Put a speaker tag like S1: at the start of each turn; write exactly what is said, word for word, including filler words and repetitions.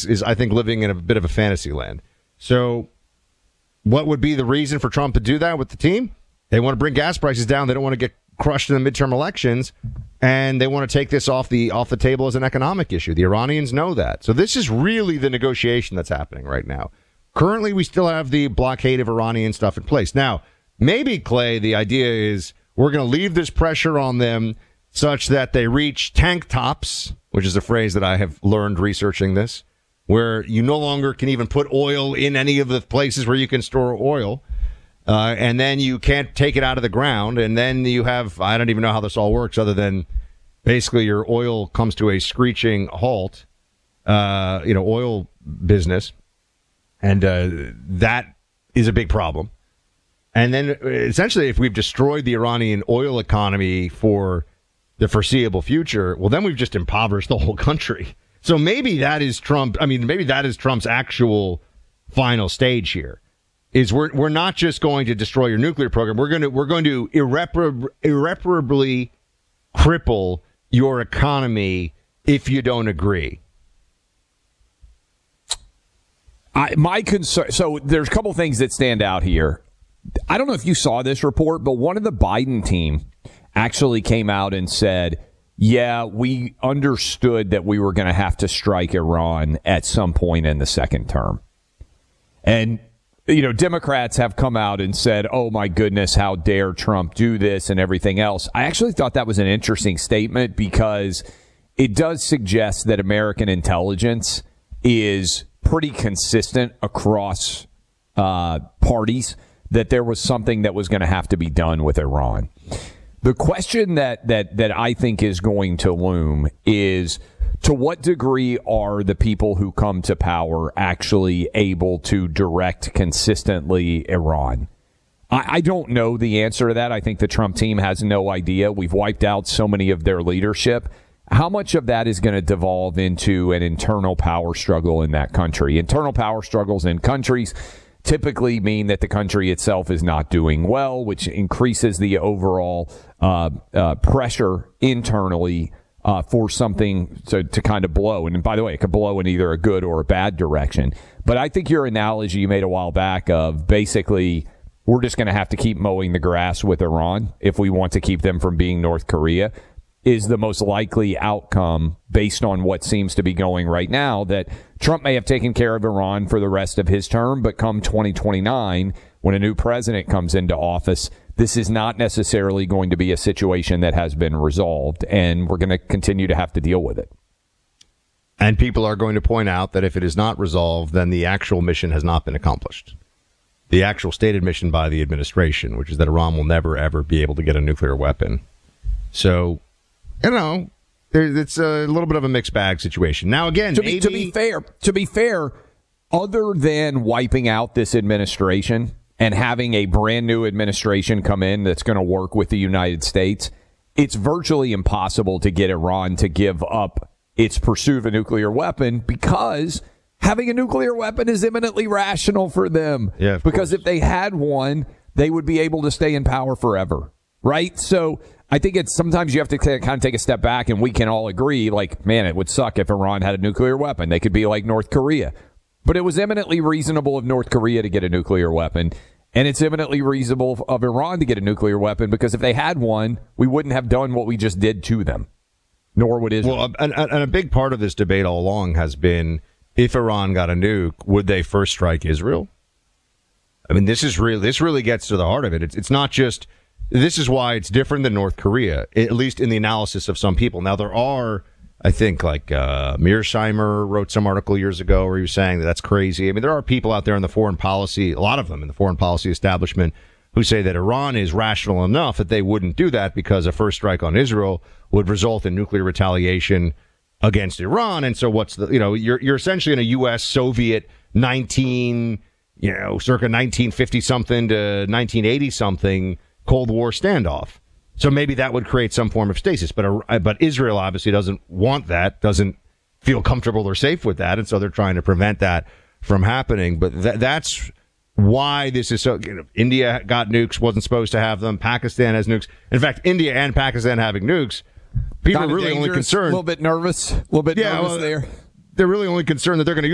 S1: is, is, I think, living in a bit of a fantasy land. So what would be the reason for Trump to do that with the team? They want to bring gas prices down. They don't want to get crushed in the midterm elections, and they want to take this off the off the table as an economic issue. The Iranians know that. So this is really the negotiation that's happening right now. Currently, we still have the blockade of Iranian stuff in place. Now, maybe, Clay, the idea is we're going to leave this pressure on them such that they reach tank tops, which is a phrase that I have learned researching this, where you no longer can even put oil in any of the places where you can store oil. Uh, and then you can't take it out of the ground. And then you have, I don't even know how this all works other than basically your oil comes to a screeching halt, uh, you know, oil business. And uh, that is a big problem. And then essentially, if we've destroyed the Iranian oil economy for the foreseeable future, well, then we've just impoverished the whole country. So maybe that is Trump. I mean, maybe that is Trump's actual final stage here. Is we're we're not just going to destroy your nuclear program. We're going to we're going to irreparably, irreparably cripple your economy if you don't agree.
S2: I, my concern. So there's a couple things that stand out here. I don't know if you saw this report, but one of the Biden team actually came out and said, "Yeah, we understood that we were going to have to strike Iran at some point in the second term," and you know, Democrats have come out and said, oh, my goodness, how dare Trump do this and everything else. I actually thought that was an interesting statement because it does suggest that American intelligence is pretty consistent across uh, parties, that there was something that was going to have to be done with Iran. The question that, that, that I think is going to loom is, to what degree are the people who come to power actually able to direct consistently Iran? I, I don't know the answer to that. I think the Trump team has no idea. We've wiped out so many of their leadership. How much of that is going to devolve into an internal power struggle in that country? Internal power struggles in countries typically mean that the country itself is not doing well, which increases the overall uh, uh, pressure internally Uh, for something to, to kind of blow. And by the way, it could blow in either a good or a bad direction. But I think your analogy you made a while back of basically we're just going to have to keep mowing the grass with Iran if we want to keep them from being North Korea is the most likely outcome based on what seems to be going right now, that Trump may have taken care of Iran for the rest of his term, but come twenty twenty-nine, when a new president comes into office, this is not necessarily going to be a situation that has been resolved, and we're going to continue to have to deal with it.
S1: And people are going to point out that if it is not resolved, then the actual mission has not been accomplished. The actual stated mission by the administration, which is that Iran will never, ever be able to get a nuclear weapon. So, you know, there, it's a little bit of a mixed bag situation. Now, again,
S2: to be,
S1: maybe,
S2: to be fair, to be fair, other than wiping out this administration and having a brand new administration come in that's going to work with the United States, it's virtually impossible to get Iran to give up its pursuit of a nuclear weapon because having a nuclear weapon is eminently rational for them.
S1: Yeah,
S2: because
S1: course.
S2: if they had one, they would be able to stay in power forever, right? So I think it's sometimes you have to kind of take a step back, and we can all agree, like, man, it would suck if Iran had a nuclear weapon. They could be like North Korea. But it was eminently reasonable of North Korea to get a nuclear weapon, and it's eminently reasonable of Iran to get a nuclear weapon because if they had one, we wouldn't have done what we just did to them, nor would Israel.
S1: Well, and, and a big part of this debate all along has been, if Iran got a nuke, would they first strike Israel? I mean, this is really this really gets to the heart of it. It's it's not just. This is why it's different than North Korea, at least in the analysis of some people. Now, there are, I think, like uh, Mearsheimer wrote some article years ago where he was saying that that's crazy. I mean, there are people out there in the foreign policy, a lot of them in the foreign policy establishment, who say that Iran is rational enough that they wouldn't do that because a first strike on Israel would result in nuclear retaliation against Iran. And so what's the, you know, you're you're essentially in a U S Soviet nineteen, you know, circa nineteen fifty something to nineteen eighty something Cold War standoff. So maybe that would create some form of stasis. But uh, but Israel obviously doesn't want that, doesn't feel comfortable or safe with that. And so they're trying to prevent that from happening. But th- that's why this is so. You know, India got nukes, wasn't supposed to have them. Pakistan has nukes. In fact, India and Pakistan having nukes, people
S2: Kind
S1: are
S2: of
S1: really only
S2: dangerous,
S1: concerned.
S2: A little bit nervous. A little bit
S1: yeah,
S2: nervous
S1: well,
S2: there.
S1: They're really only concerned that they're going to